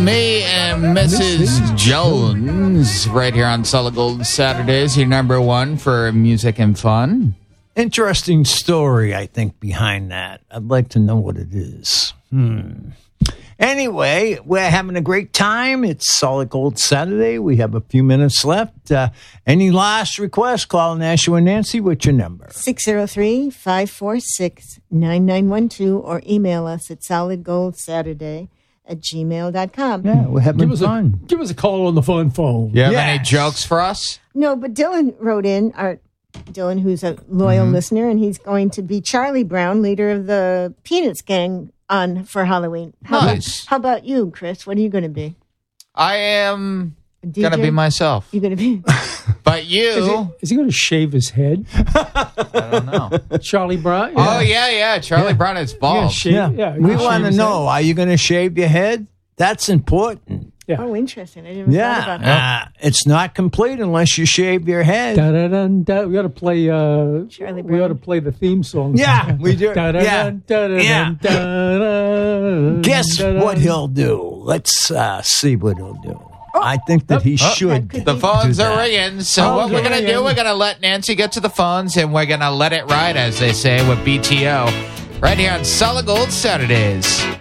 me and Mrs. Jones right here on Solid Gold Saturdays, your number one for music and fun. Interesting story, I think, behind that. I'd like to know what it is. Anyway, we're having a great time. It's Solid Gold Saturday. We have a few minutes left. Any last requests? Call Nashua and Nancy. What's your number? 603-546-9912 or email us at solidgoldsaturday@gmail.com. Yeah, we're having fun. Give us a call on the phone. You have any jokes for us? No, but Dylan wrote in, Dylan, who's a loyal listener, and he's going to be Charlie Brown, leader of the Peanuts gang, on for Halloween. Nice. How about you, Chris? What are you going to be? I am going to be myself. You're going to be... But you... Is he going to shave his head? I don't know. Charlie Brown? Yeah. Oh, yeah. Charlie Brown is bald. We want to know, are you going to shave your head? That's important. Yeah. Oh, interesting. I didn't even thought about that. It's not complete unless you shave your head. Da-da-dun-da. We got to play. Charlie Brown. We ought to play the theme song. Yeah, we do. Da-da-dun-da-da-dun, da-da-dun. Guess what he'll do? Let's see what he'll do. I think that he should. The phones are ringing. So what we're going to do, we're going to let Nancy get to the phones, and we're going to let it ride, as they say, with BTO. Right here on Solid Gold Saturdays.